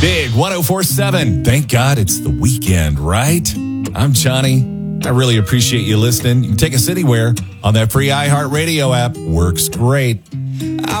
Big 104.7. Thank God it's the weekend, right? I'm Johnny. I really appreciate you listening. You can take us anywhere on that free iHeartRadio app. Works great.